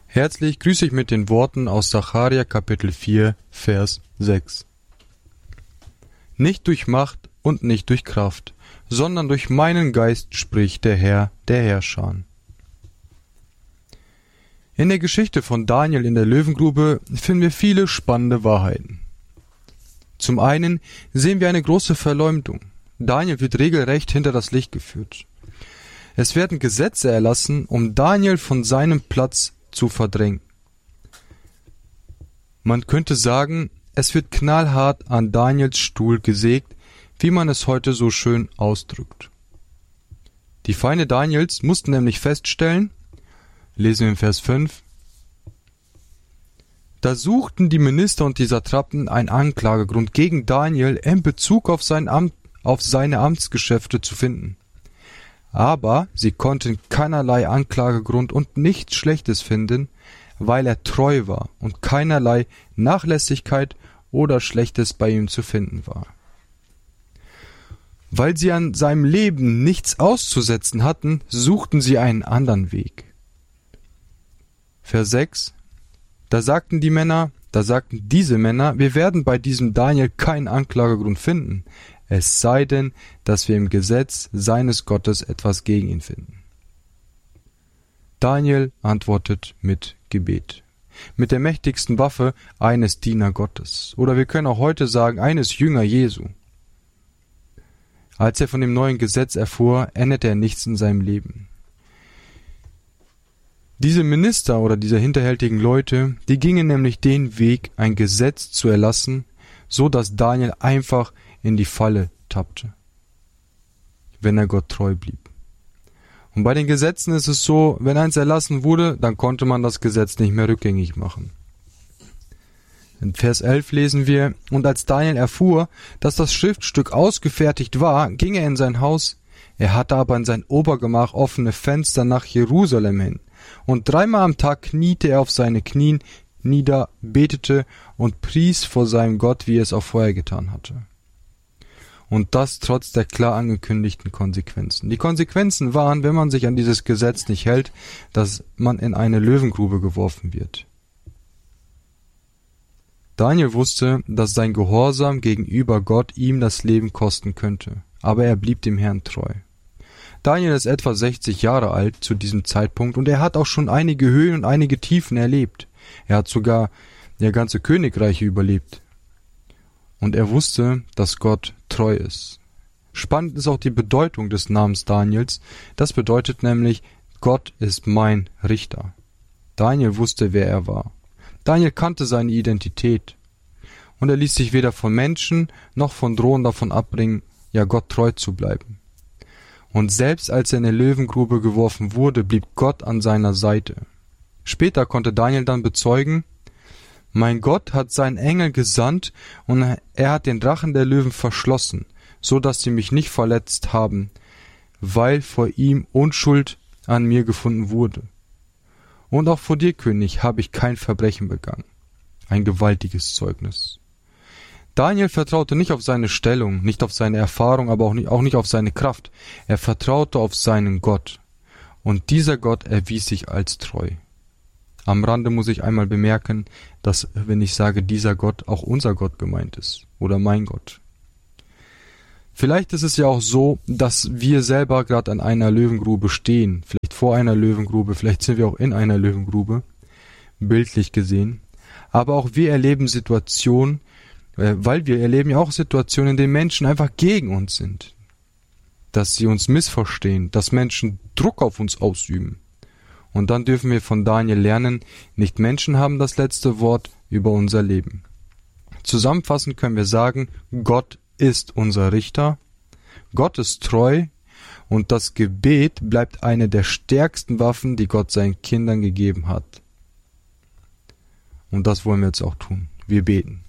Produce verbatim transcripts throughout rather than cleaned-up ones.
Herzlich grüße ich mit den Worten aus Sacharja Kapitel vier, Vers sechs. Nicht durch Macht und nicht durch Kraft, sondern durch meinen Geist spricht der Herr der Herrscher. In der Geschichte von Daniel in der Löwengrube finden wir viele spannende Wahrheiten. Zum einen sehen wir eine große Verleumdung. Daniel wird regelrecht hinter das Licht geführt. Es werden Gesetze erlassen, um Daniel von seinem Platz zu verdrängen. Man könnte sagen, es wird knallhart an Daniels Stuhl gesägt, wie man es heute so schön ausdrückt. Die Feinde Daniels mussten nämlich feststellen, lesen wir in Vers fünf, da suchten die Minister und die Satrapen einen Anklagegrund gegen Daniel in Bezug auf sein Amt, auf seine Amtsgeschäfte zu finden. Aber sie konnten keinerlei Anklagegrund und nichts Schlechtes finden, weil er treu war und keinerlei Nachlässigkeit oder Schlechtes bei ihm zu finden war. Weil sie an seinem Leben nichts auszusetzen hatten, suchten sie einen anderen Weg. Vers sechs. Da sagten die Männer, da sagten diese Männer, wir werden bei diesem Daniel keinen Anklagegrund finden, es sei denn, dass wir im Gesetz seines Gottes etwas gegen ihn finden. Daniel antwortet mit Gebet, mit der mächtigsten Waffe eines Diener Gottes, oder wir können auch heute sagen, eines Jünger Jesu. Als er von dem neuen Gesetz erfuhr, änderte er nichts in seinem Leben. Diese Minister oder diese hinterhältigen Leute, die gingen nämlich den Weg, ein Gesetz zu erlassen, so dass Daniel einfach in die Falle tappte, wenn er Gott treu blieb. Und bei den Gesetzen ist es so, wenn eins erlassen wurde, dann konnte man das Gesetz nicht mehr rückgängig machen. In Vers elf lesen wir, und als Daniel erfuhr, dass das Schriftstück ausgefertigt war, ging er in sein Haus, er hatte aber in sein Obergemach offene Fenster nach Jerusalem hin, und dreimal am Tag kniete er auf seine Knien nieder, betete und pries vor seinem Gott, wie er es auch vorher getan hatte. Und das trotz der klar angekündigten Konsequenzen. Die Konsequenzen waren, wenn man sich an dieses Gesetz nicht hält, dass man in eine Löwengrube geworfen wird. Daniel wusste, dass sein Gehorsam gegenüber Gott ihm das Leben kosten könnte, aber er blieb dem Herrn treu. Daniel ist etwa sechzig Jahre alt zu diesem Zeitpunkt und er hat auch schon einige Höhen und einige Tiefen erlebt. Er hat sogar ja ganze Königreiche überlebt. Und er wusste, dass Gott treu ist. Spannend ist auch die Bedeutung des Namens Daniels. Das bedeutet nämlich, Gott ist mein Richter. Daniel wusste, wer er war. Daniel kannte seine Identität. Und er ließ sich weder von Menschen noch von Drohen davon abbringen, ja Gott treu zu bleiben. Und selbst als er in der Löwengrube geworfen wurde, blieb Gott an seiner Seite. Später konnte Daniel dann bezeugen, mein Gott hat seinen Engel gesandt und er hat den Rachen der Löwen verschlossen, so dass sie mich nicht verletzt haben, weil vor ihm Unschuld an mir gefunden wurde. Und auch vor dir, König, habe ich kein Verbrechen begangen. Ein gewaltiges Zeugnis. Daniel vertraute nicht auf seine Stellung, nicht auf seine Erfahrung, aber auch nicht, auch nicht auf seine Kraft. Er vertraute auf seinen Gott. Und dieser Gott erwies sich als treu. Am Rande muss ich einmal bemerken, dass, wenn ich sage, dieser Gott, auch unser Gott gemeint ist. Oder mein Gott. Vielleicht ist es ja auch so, dass wir selber gerade an einer Löwengrube stehen. Vielleicht vor einer Löwengrube, vielleicht sind wir auch in einer Löwengrube. Bildlich gesehen. Aber auch wir erleben Situationen, weil wir erleben ja auch Situationen, in denen Menschen einfach gegen uns sind. Dass sie uns missverstehen, dass Menschen Druck auf uns ausüben. Und dann dürfen wir von Daniel lernen, nicht Menschen haben das letzte Wort über unser Leben. Zusammenfassend können wir sagen, Gott ist unser Richter, Gott ist treu und das Gebet bleibt eine der stärksten Waffen, die Gott seinen Kindern gegeben hat. Und das wollen wir jetzt auch tun. Wir beten.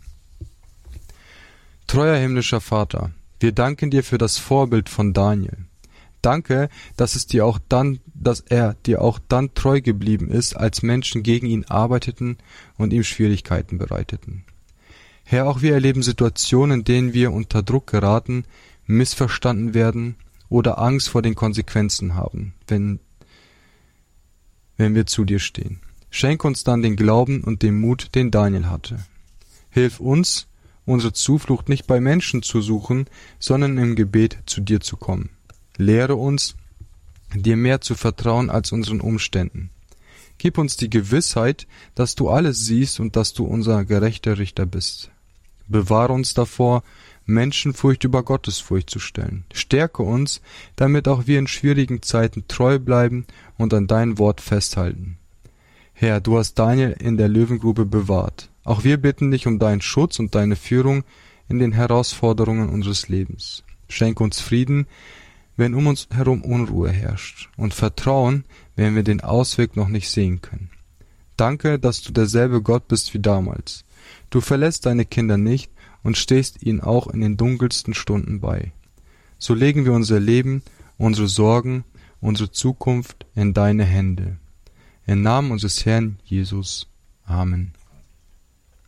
Treuer himmlischer Vater, wir danken dir für das Vorbild von Daniel. Danke, dass es dir auch dann, dass er dir auch dann treu geblieben ist, als Menschen gegen ihn arbeiteten und ihm Schwierigkeiten bereiteten. Herr, auch wir erleben Situationen, in denen wir unter Druck geraten, missverstanden werden oder Angst vor den Konsequenzen haben, wenn, wenn wir zu dir stehen. Schenk uns dann den Glauben und den Mut, den Daniel hatte. Hilf uns, unsere Zuflucht nicht bei Menschen zu suchen, sondern im Gebet zu dir zu kommen. Lehre uns, dir mehr zu vertrauen als unseren Umständen. Gib uns die Gewissheit, dass du alles siehst und dass du unser gerechter Richter bist. Bewahre uns davor, Menschenfurcht über Gottesfurcht zu stellen. Stärke uns, damit auch wir in schwierigen Zeiten treu bleiben und an dein Wort festhalten. Herr, du hast Daniel in der Löwengrube bewahrt. Auch wir bitten dich um deinen Schutz und deine Führung in den Herausforderungen unseres Lebens. Schenk uns Frieden, wenn um uns herum Unruhe herrscht, und Vertrauen, wenn wir den Ausweg noch nicht sehen können. Danke, dass du derselbe Gott bist wie damals. Du verlässt deine Kinder nicht und stehst ihnen auch in den dunkelsten Stunden bei. So legen wir unser Leben, unsere Sorgen, unsere Zukunft in deine Hände. Im Namen unseres Herrn Jesus. Amen.